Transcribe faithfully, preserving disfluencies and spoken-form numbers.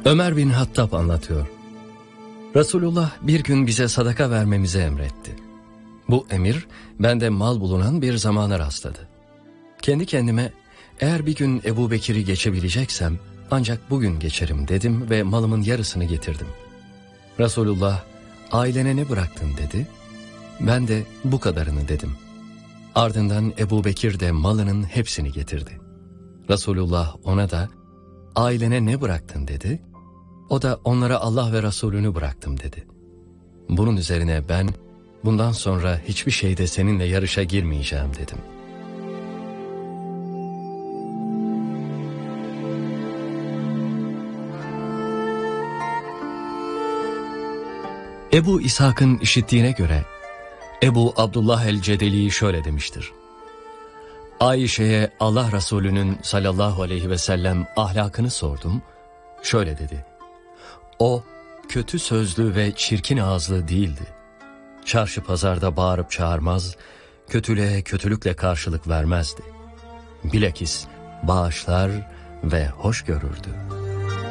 Ömer bin Hattab anlatıyor. Resulullah bir gün bize sadaka vermemizi emretti. Bu emir bende mal bulunan bir zamana rastladı. Kendi kendime eğer bir gün Ebu Bekir'i geçebileceksem ancak bugün geçerim dedim ve malımın yarısını getirdim. Resulullah ailene ne bıraktın dedi. Ben de bu kadarını dedim. Ardından Ebu Bekir de malının hepsini getirdi. Resulullah ona da ailene ne bıraktın dedi. O da onlara Allah ve Resulünü bıraktım dedi. Bunun üzerine ben bundan sonra hiçbir şeyde seninle yarışa girmeyeceğim dedim. Ebu İshak'ın işittiğine göre Ebu Abdullah el-Cedeli şöyle demiştir. Ayşe'ye Allah Resulü'nün sallallahu aleyhi ve sellem ahlakını sordum. Şöyle dedi. O kötü sözlü ve çirkin ağızlı değildi. Çarşı pazarda bağırıp çağırmaz, kötülüğe kötülükle karşılık vermezdi. Bilakis bağışlar ve hoş görürdü.